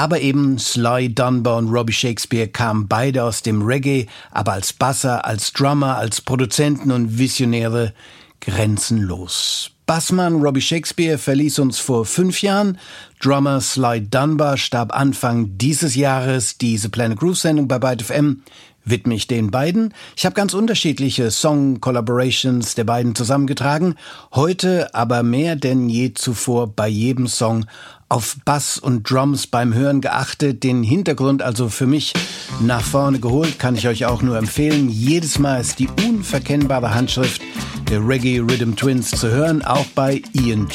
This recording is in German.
Aber eben Sly Dunbar und Robbie Shakespeare kamen beide aus dem Reggae, aber als Basser, als Drummer, als Produzenten und Visionäre grenzenlos. Bassmann Robbie Shakespeare verließ uns vor 5 Jahren. Drummer Sly Dunbar starb Anfang dieses Jahres. Diese Planet Groove-Sendung bei Byte FM widme ich den beiden. Ich habe ganz unterschiedliche Song-Collaborations der beiden zusammengetragen. Heute aber mehr denn je zuvor bei jedem Song auf Bass und Drums beim Hören geachtet, den Hintergrund also für mich nach vorne geholt, kann ich euch auch nur empfehlen. Jedes Mal ist die unverkennbare Handschrift der Reggae Rhythm Twins zu hören, auch bei Ian